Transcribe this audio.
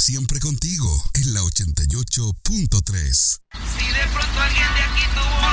siempre contigo en la 88.3. Si de pronto alguien de aquí tuvo